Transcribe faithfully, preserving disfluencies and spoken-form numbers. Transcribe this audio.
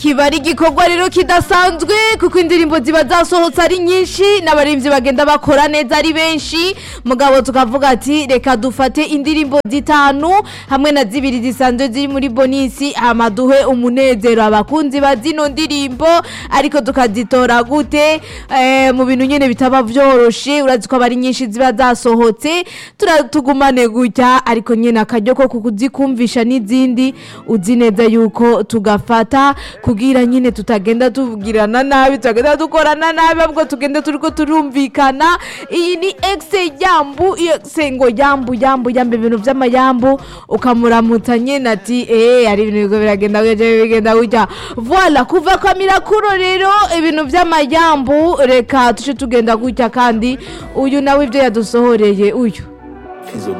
kiba ari igikorwa rero kidasanzwe kuko indirimbo ziba zasohotse ari nyinshi n'abaririmbyi bagenda bakora neza ari benshi mugabo tukavuga ati reka dufate indirimbo zitanu hamwe na zibiri zisanzwe ziri muri bonisi hama duhe umunezero abakunzi ba zino ndirimbo ariko tukazitora gute eh, mu bintu nyene bitaba vyoroshe urazi ko abari nyinshi ziba zasohotse turatugumane gutya ariko nyene akaryo ko kuzikumvisha n'izindi uzi neza yuko tugafata kugira nyine tutagenda tubwirana nabi tutagenda dukorana nabi ahubwo tugende turiko turumvikana iyi ni exe yambu exe ngo yambu yambu yambe ibintu vy'amayambu ukamuramutsa nyene ati eh ari ibintu bigo biragenda gutya bigenda gutya voilà kuva kwa mirakuro rero ibintu vy'amayambu reka tuce tugenda gutya kandi uyu nawe ivyo yadusohoreye uyu